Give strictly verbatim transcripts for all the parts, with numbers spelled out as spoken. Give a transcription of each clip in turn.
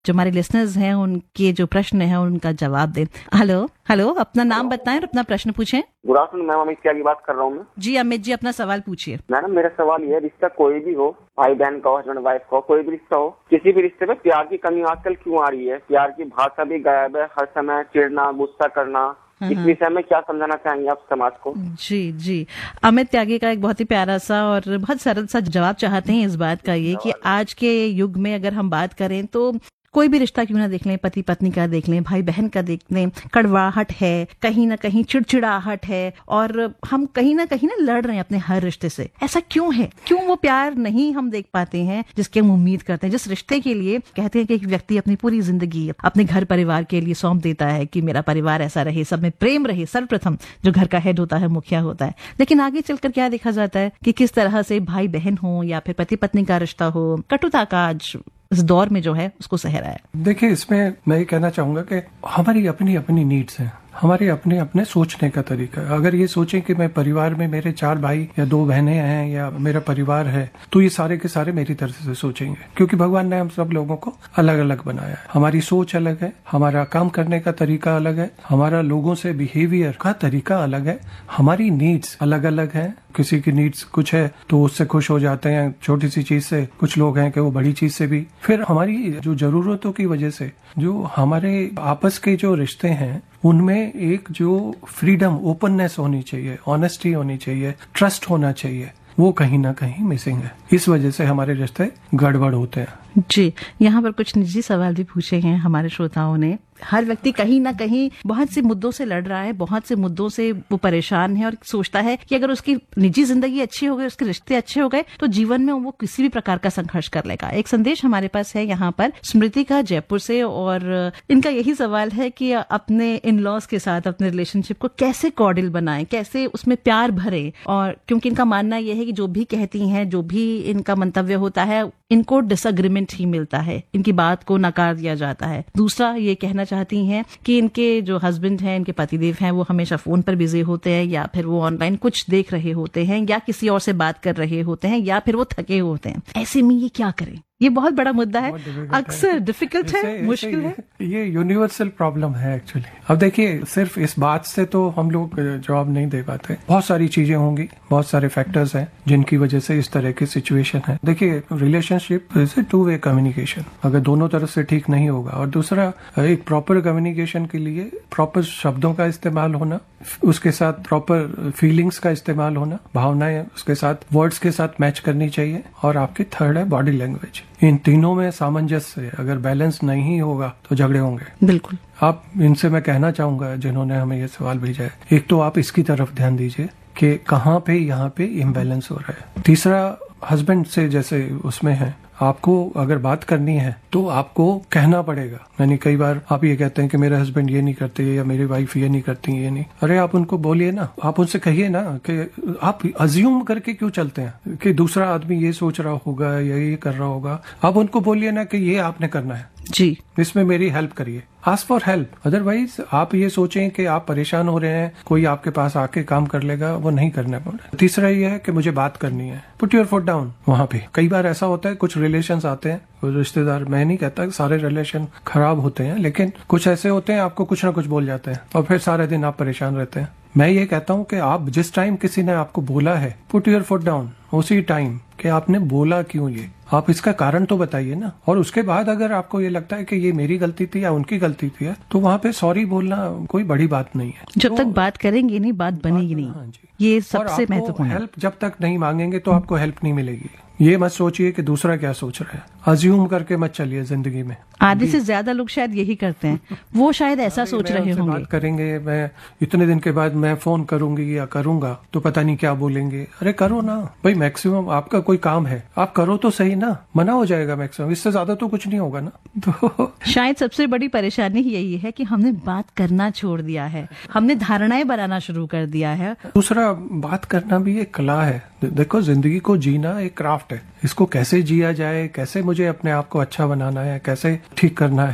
जो हमारे लिसनर्स हैं उनके जो प्रश्न है उनका जवाब दें। हेलो हेलो अपना नाम बताएं और अपना प्रश्न पूछें। गुड आफ्टरनून मैम, अमित त्यागी बात कर रहा हूँ मैं। जी अमित जी, अपना सवाल पूछिए। मैडम मेरा सवाल ये है, रिश्ता कोई भी हो, भाई बहन का हो, हस्बैंड वाइफ का हो, कोई भी रिश्ता हो, किसी भी रिश्ते में प्यार की कमी आजकल क्यों आ रही है? प्यार की भाषा भी गायब है, हर समय चिढ़ना, गुस्सा करना। इस विषय में क्या समझाना चाहेंगे आप समाज को? जी जी अमित त्यागी का एक बहुत ही प्यारा सा और बहुत सरल सा जवाब चाहते हैं इस बात का, ये कि आज के युग में अगर हम बात करें तो कोई भी रिश्ता क्यों ना देख लें, पति पत्नी का देख लें, भाई बहन का देख लें, कड़वाहट है, कहीं ना कहीं चिड़चिड़ाहट है और हम कहीं ना कहीं ना लड़ रहे हैं अपने हर रिश्ते से। ऐसा क्यों है? क्यों वो प्यार नहीं हम देख पाते हैं जिसकी हम उम्मीद करते हैं, जिस रिश्ते के लिए कहते हैं कि एक व्यक्ति अपनी पूरी जिंदगी अपने घर परिवार के लिए सौंप देता है कि मेरा परिवार ऐसा रहे, सब में प्रेम रहे। सर्वप्रथम जो घर का हेड होता है, मुखिया होता है। लेकिन आगे चलकर क्या देखा जाता है कि किस तरह से भाई बहन हो या फिर पति पत्नी का रिश्ता हो, कटुता का आज इस दौर में जो है उसको सह रहा है। देखिए, इसमें मैं ये कहना चाहूंगा कि हमारी अपनी अपनी नीड्स हैं, हमारे अपने अपने सोचने का तरीका है। अगर ये सोचें कि मैं परिवार में मेरे चार भाई या दो बहनें हैं या मेरा परिवार है, तो ये सारे के सारे मेरी तरफ से सोचेंगे, क्योंकि भगवान ने हम सब लोगों को अलग अलग बनाया है। हमारी सोच अलग है, हमारा काम करने का तरीका अलग है, हमारा लोगों से बिहेवियर का तरीका अलग है, हमारी नीड्स अलग अलग है। किसी की नीड्स कुछ है तो उससे खुश हो जाते हैं छोटी सी चीज से, कुछ लोग हैं कि वो बड़ी चीज से भी। फिर हमारी जो जरूरतों की वजह से जो हमारे आपस के जो रिश्ते हैं उनमें एक जो फ्रीडम, ओपननेस होनी चाहिए, ऑनेस्टी होनी चाहिए, ट्रस्ट होना चाहिए, वो कहीं ना कहीं मिसिंग है। इस वजह से हमारे रिश्ते गड़बड़ होते हैं। जी, यहाँ पर कुछ निजी सवाल भी पूछे हैं हमारे श्रोताओं ने। हर व्यक्ति कहीं ना कहीं बहुत से मुद्दों से लड़ रहा है, बहुत से मुद्दों से वो परेशान है और सोचता है कि अगर उसकी निजी जिंदगी अच्छी हो गई, उसके रिश्ते अच्छे हो गए, तो जीवन में वो किसी भी प्रकार का संघर्ष कर लेगा। एक संदेश हमारे पास है यहाँ पर स्मृति का जयपुर से, और इनका यही सवाल है कि अपने इन लॉज के साथ अपने रिलेशनशिप को कैसे कॉर्डियल बनाएं, कैसे उसमें प्यार भरे। और क्योंकि इनका मानना यह है कि जो भी कहती हैं, जो भी इनका मंतव्य होता है, इनको डिसएग्रीमेंट ही मिलता है, इनकी बात को नकार दिया जाता है। दूसरा ये कहना चाहती हैं कि इनके जो हस्बैंड हैं, इनके पतिदेव हैं, वो हमेशा फोन पर बिजी होते हैं, या फिर वो ऑनलाइन कुछ देख रहे होते हैं, या किसी और से बात कर रहे होते हैं, या फिर वो थके होते हैं। ऐसे में ये क्या करें? ये बहुत बड़ा मुद्दा है, अक्सर डिफिकल्ट है, मुश्किल है। ये यूनिवर्सल प्रॉब्लम है एक्चुअली। अब देखिए, सिर्फ इस बात से तो हम लोग जवाब नहीं दे पाते। बहुत सारी चीजें होंगी, बहुत सारे फैक्टर्स हैं जिनकी वजह से इस तरह की सिचुएशन है। देखिए, relationship is a two way communication. अगर दोनों तरफ से ठीक नहीं होगा, और दूसरा एक प्रॉपर कम्युनिकेशन के लिए प्रॉपर शब्दों का इस्तेमाल होना, उसके साथ प्रॉपर फीलिंग्स का इस्तेमाल होना, भावनाएं उसके साथ वर्ड्स के साथ मैच करनी चाहिए, और आपकी थर्ड है बॉडी लैंग्वेज। इन तीनों में सामंजस्य, अगर बैलेंस नहीं होगा तो झगड़े होंगे। बिल्कुल। आप इनसे मैं कहना चाहूंगा जिन्होंने हमें ये सवाल भेजा है, एक तो आप इसकी तरफ ध्यान दीजिए कि कहाँ पे यहाँ पे इम्बैलेंस हो रहा है। तीसरा, हस्बैंड से जैसे उसमें है, आपको अगर बात करनी है तो आपको कहना पड़ेगा। यानी कई बार आप ये कहते हैं कि मेरे हस्बैंड ये नहीं करते या मेरी वाइफ ये नहीं करती, ये नहीं। अरे आप उनको बोलिए ना, आप उनसे कहिए ना कि आप अज्यूम करके क्यों चलते हैं कि दूसरा आदमी ये सोच रहा होगा या ये कर रहा होगा। आप उनको बोलिए ना कि ये आपने करना है जी, इसमें मेरी हेल्प करिए। Ask for help. अदरवाइज आप ये सोचें कि आप परेशान हो रहे हैं, कोई आपके पास आके काम कर लेगा, वो नहीं करना पड़ेगा। तीसरा ये है कि मुझे बात करनी है, पुट योर फुट डाउन। वहां पे कई बार ऐसा होता है, कुछ रिलेशंस आते हैं, रिश्तेदार, मैं नहीं कहता कि सारे रिलेशन खराब होते हैं, लेकिन कुछ ऐसे होते हैं आपको कुछ ना कुछ बोल जाते हैं और फिर सारे दिन आप परेशान रहते हैं। मैं ये कहता हूँ कि आप जिस टाइम किसी ने आपको बोला है, पुट योर फुट डाउन, उसी टाइम कि आपने बोला क्यों, ये आप इसका कारण तो बताइए ना। और उसके बाद अगर आपको ये लगता है कि ये मेरी गलती थी या उनकी गलती थी, तो वहाँ पे सॉरी बोलना कोई बड़ी बात नहीं है। जब तो, तक बात करेंगे नहीं, बात बनेगी नहीं। हाँ जी, ये सबसे महत्वपूर्ण है। हेल्प जब तक नहीं मांगेंगे तो आपको हेल्प नहीं मिलेगी। ये मत सोचिए कि दूसरा क्या सोच रहा है, अज्यूम करके मत चलिए जिंदगी में। आधे से ज्यादा लोग शायद यही करते हैं, वो शायद ऐसा सोच रहे होंगे। बात करेंगे, मैं इतने दिन के बाद मैं फोन करूंगी या करूंगा तो पता नहीं क्या बोलेंगे। अरे करो ना भाई, मैक्सिमम आपका कोई काम है, आप करो तो सही ना, मना हो जाएगा मैक्सिमम, इससे ज्यादा तो कुछ नहीं होगा ना। तो शायद सबसे बड़ी परेशानी यही है कि हमने बात करना छोड़ दिया है, हमने धारणाएं बनाना शुरू कर दिया है। दूसरा, बात करना भी एक कला है। देखो, जिंदगी को जीना एक क्राफ्ट है। इसको कैसे जिया जाए, कैसे मुझे अपने आप को अच्छा बनाना है, कैसे ठीक करना है,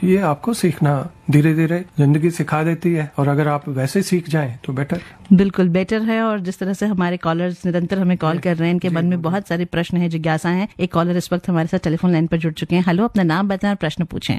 ये आपको सीखना धीरे धीरे जिंदगी सिखा देती है, और अगर आप वैसे सीख जाएं तो बेटर। बिल्कुल बेटर है। और जिस तरह से हमारे कॉलर्स निरंतर हमें कॉल कर रहे हैं, इनके मन में बहुत सारे प्रश्न हैं, जिज्ञासा हैं। एक कॉलर इस वक्त हमारे साथ टेलीफोन लाइन पर जुड़ चुके हैं। हेलो, अपना नाम बताएं और प्रश्न पूछें।